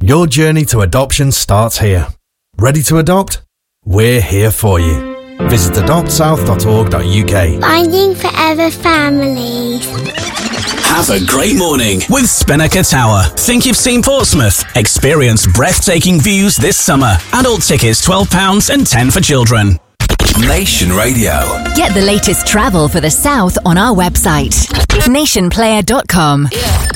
Your journey to adoption starts here. Ready to adopt? We're here for you. Visit adoptsouth.org.uk. Finding forever families. Have a great morning with Spinnaker Tower. Think you've seen Portsmouth? Experience breathtaking views this summer. Adult tickets £12 and £10 for children. Nation Radio. Get the latest travel for the South on our website, nationplayer.com.